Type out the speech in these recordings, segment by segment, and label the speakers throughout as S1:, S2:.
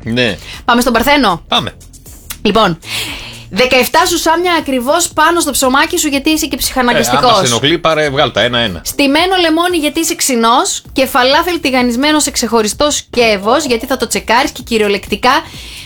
S1: Ναι.
S2: Πάμε στον Παρθένο.
S1: Πάμε.
S2: Λοιπόν, 17 σουσάμια ακριβώς πάνω στο ψωμάκι σου γιατί είσαι και ψυχαναγκαστικός.
S1: Αν μας ενοχλεί, πάρε, βγάλ' τα ένα-ένα.
S2: Στημένο λεμόνι γιατί είσαι ξινός. Και φαλάφελ τηγανισμένο σε ξεχωριστό σκεύος γιατί θα το τσεκάρεις. Και κυριολεκτικά.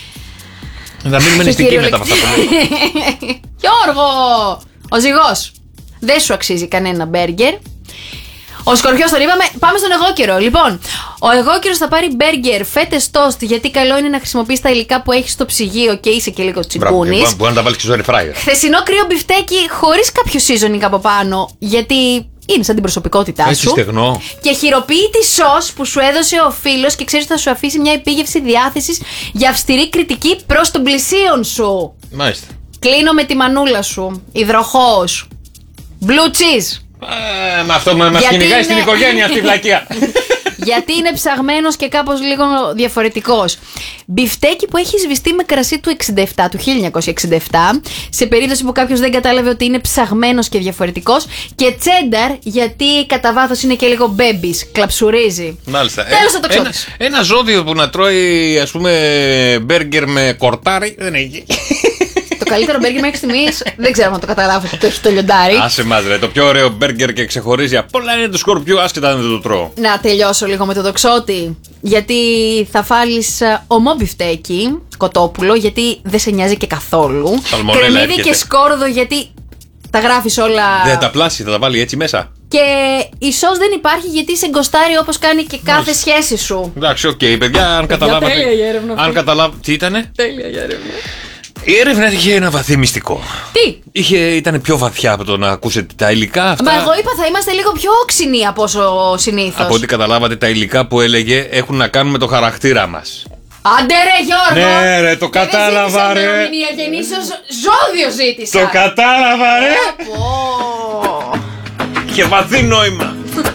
S1: Να μείνουμε νηστικοί μετά από αυτά που λέμε.
S2: Γιώργο! Ο ζυγός. Δεν σου αξίζει κανένα μπέργκερ. Ο σκορπιός τον είπαμε. Πάμε στον εγώκερο. Λοιπόν, ο εγώκερος θα πάρει μπέργκερ, φέτες τόστ, γιατί καλό είναι να χρησιμοποιείς τα υλικά που έχεις στο ψυγείο και είσαι και λίγο τσιγκούνης.
S1: Μπορεί να τα βάλεις και στο air fryer.
S2: Χθεσινό κρύο μπιφτέκι χωρίς κάποιο seasoning από πάνω, γιατί είναι σαν την προσωπικότητά σου.
S1: Έτσι στεγνό.
S2: Και χειροποίητη σος που σου έδωσε ο φίλος και ξέρεις ότι θα σου αφήσει μια επίγευση διάθεσης για αυστηρή κριτική προς τον πλησίον σου.
S1: Μάλιστα.
S2: Κλείνω με τη μανούλα σου. Υδροχόος. Blue cheese.
S1: Με αυτό μας κυνηγάει στην οικογένεια αυτή η βλακεία.
S2: Γιατί είναι ψαγμένος και κάπως λίγο διαφορετικός. Μπιφτέκι που έχει σβηστεί με κρασί του 67, του 1967, σε περίπτωση που κάποιος δεν κατάλαβε ότι είναι ψαγμένος και διαφορετικός. Και τσένταρ, γιατί κατά βάθος είναι και λίγο μπέμπις, κλαψουρίζει.
S1: Μάλιστα.
S2: Τέλος το τοξότης.
S1: Ένα ζώδιο που να τρώει, ας πούμε, μπέργκερ με κορτάρι, δεν έχει.
S2: Το καλύτερο μπέργκερ μέχρι στιγμής δεν ξέρω αν το καταλάβετε, το έχει το λιοντάρι.
S1: Άσε μας ρε, το πιο ωραίο μπέργκερ και ξεχωρίζει απ' όλα είναι του σκορπιού, άσχετα αν δεν το τρώω.
S2: Να τελειώσω λίγο με το τοξότη. Γιατί θα φάλεις ομό μπιφτέκι, κοτόπουλο, γιατί δεν σε νοιάζει και καθόλου. Κρεμμύδι και σκόρδο, γιατί τα γράφεις όλα.
S1: Δεν τα πλάσει, θα τα βάλει έτσι μέσα.
S2: Και η σως δεν υπάρχει γιατί σε γκοστάρει όπως κάνει και κάθε σχέση σου.
S1: Εντάξει, οκ, παιδιά, αν καταλάβατε.
S2: Τέλεια η έρευνα αυτή.
S1: Αν καταλάβατε. Τι ήτανε?
S2: Τέλεια η έρευνα.
S1: Η έρευνα είχε ένα βαθύ μυστικό.
S2: Τι?
S1: Ήταν πιο βαθιά από το να ακούσετε τα υλικά αυτά.
S2: Μα εγώ είπα θα είμαστε λίγο πιο όξινοι από όσο συνήθως.
S1: Από ό,τι καταλάβατε, τα υλικά που έλεγε έχουν να κάνουν με το χαρακτήρα μας.
S2: Άντε ρε Γιώργο!
S1: Ναι ρε, το κατάλαβα ρε!
S2: Δεν ζήτησα γεννήσεως ζώδιο ζήτησα.
S1: Το κατάλαβα ρε! Και βαθύ νόημα.